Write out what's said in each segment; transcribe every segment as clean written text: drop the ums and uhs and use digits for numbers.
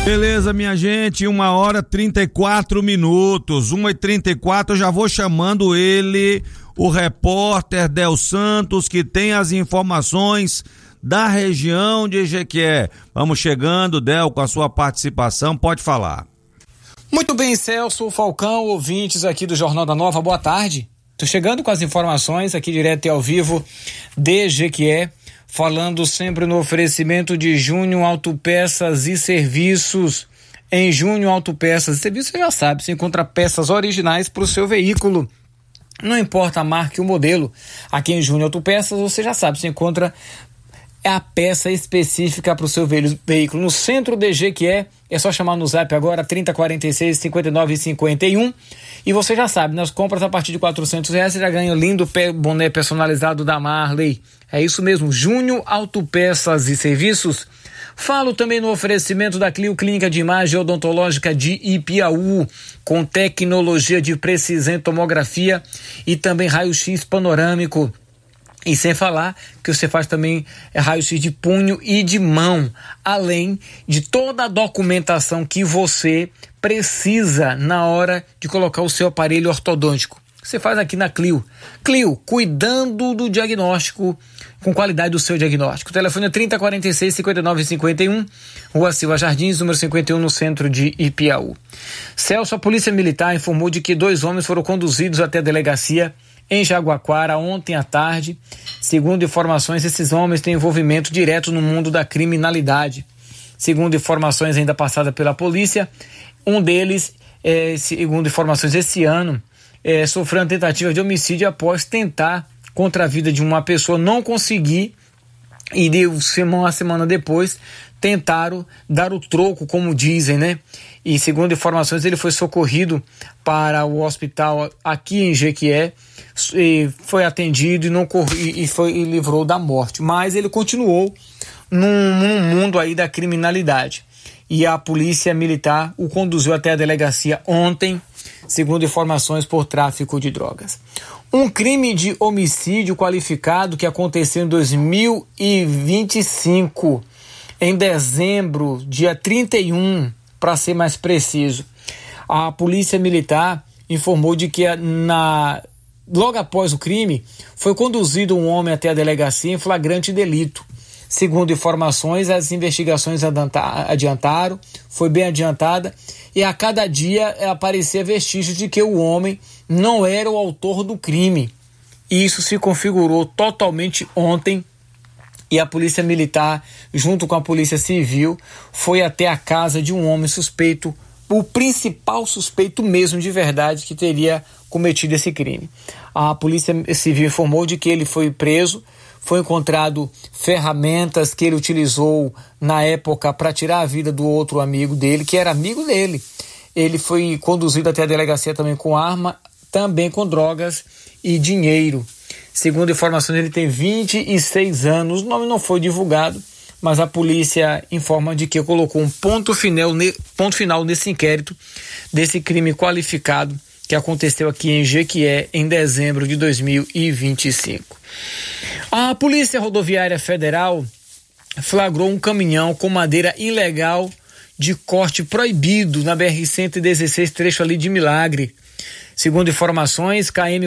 Beleza, minha gente, 1h34, 1h34, eu já vou chamando ele, o repórter Del Santos, que tem as informações da região de Jequié. Vamos chegando, Del, com a sua participação, pode falar. Muito bem, Celso, Falcão, ouvintes aqui do Jornal da Nova, boa tarde. Tô chegando com as informações aqui direto e ao vivo de Jequié, falando sempre no oferecimento de Júnior Autopeças e Serviços. Em Júnior Autopeças e Serviços, você já sabe, você encontra peças originais para o seu veículo. Não importa a marca e o modelo, aqui em Júnior Autopeças, você já sabe, você encontra a peça específica para o seu veículo. No centro de Jequié, é só chamar no zap agora, 3046-5951. E você já sabe, nas compras a partir de R$400, você já ganha o lindo boné personalizado da Marley. É isso mesmo, Júnior Autopeças e Serviços. Falo também no oferecimento da Clio Clínica de Imagem Odontológica de Ipiaú, com tecnologia de precisão em tomografia e também raio-x panorâmico. E sem falar que você faz também raio-x de punho e de mão, além de toda a documentação que você precisa na hora de colocar o seu aparelho ortodôntico. Você faz aqui na Clio. Clio, cuidando do diagnóstico, com qualidade do seu diagnóstico. O telefone é 3046-5951, Rua Silva Jardins, número 51, no centro de Ipiaú. Celso, a Polícia Militar informou de que 2 homens foram conduzidos até a delegacia em Jaguaquara ontem à tarde. Segundo informações, esses homens têm envolvimento direto no mundo da criminalidade. Segundo informações ainda passadas pela polícia, um deles, segundo informações esse ano, sofreu uma tentativa de homicídio após tentar contra a vida de uma pessoa, não conseguir, e uma semana depois tentaram dar o troco, como dizem, né? E segundo informações, ele foi socorrido para o hospital aqui em Jequié, foi atendido e livrou da morte. Mas ele continuou num mundo aí da criminalidade. E a polícia militar o conduziu até a delegacia ontem, segundo informações, por tráfico de drogas. Um crime de homicídio qualificado que aconteceu em 2025, em dezembro, dia 31, para ser mais preciso. A polícia militar informou de que logo após o crime, foi conduzido um homem até a delegacia em flagrante delito. Segundo informações, as investigações adiantaram, foi bem adiantada, e a cada dia aparecia vestígios de que o homem não era o autor do crime. Isso se configurou totalmente ontem, e a Polícia Militar, junto com a Polícia Civil, foi até a casa de um homem suspeito, o principal suspeito mesmo de verdade que teria cometido esse crime. A Polícia Civil informou de que ele foi preso, foi encontrado ferramentas que ele utilizou na época para tirar a vida do outro amigo dele, que era amigo dele. Ele foi conduzido até a delegacia também com arma, também com drogas e dinheiro. Segundo informações, ele tem 26 anos, o nome não foi divulgado, mas a polícia informa de que colocou um ponto final nesse inquérito, desse crime qualificado que aconteceu aqui em Jequié em dezembro de 2025. A Polícia Rodoviária Federal flagrou um caminhão com madeira ilegal de corte proibido na BR-116, trecho ali de Milagre. Segundo informações, KM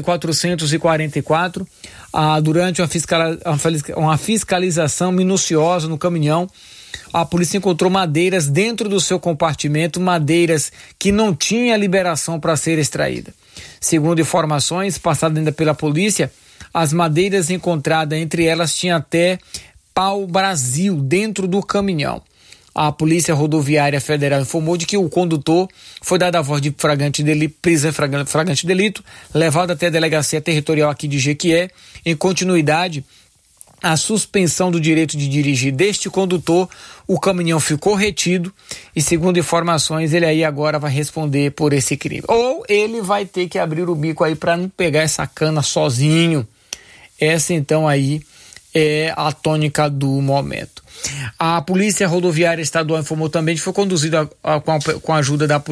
444, durante uma fiscalização minuciosa no caminhão, a polícia encontrou madeiras dentro do seu compartimento, madeiras que não tinha liberação para ser extraída. Segundo informações passadas ainda pela polícia, as madeiras encontradas, entre elas, tinha até pau-brasil dentro do caminhão. A Polícia Rodoviária Federal informou de que o condutor foi dado a voz de prisão em flagrante delito, levado até a delegacia territorial aqui de Jequié. Em continuidade à suspensão do direito de dirigir deste condutor, o caminhão ficou retido e, segundo informações, ele aí agora vai responder por esse crime. Ou ele vai ter que abrir o bico aí para não pegar essa cana sozinho. Essa então aí é a tônica do momento. A Polícia Rodoviária Estadual informou também que foi conduzido com a ajuda da